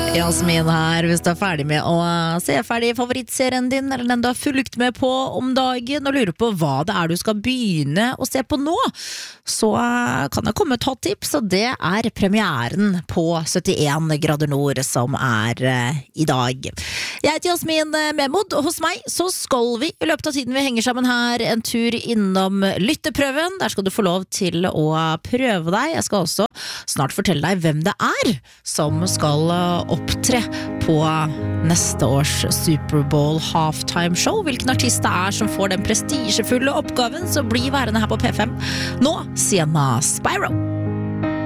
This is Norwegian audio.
Jasmin her, hvis du ferdig med å se ferdig favorittserien din, eller den du har fulgt med på om dagen, og lurer på hva det du skal begynne å se på nå, så kan jeg komme med et hot tips, og det premieren på 71 grader nord som i dag. Jeg heter Jasmin Memod, og hos meg så skal vi i løpet av tiden vi henger sammen her en tur innom lytteprøven. Der skal du få lov til å prøve deg. Jeg skal også snart fortelle deg hvem det som skal opptre på neste års Superbowl halftime show. Hvilken artist det som får den prestigefulle oppgaven, så bli værende her på P5. Nå, Sienna Spyro.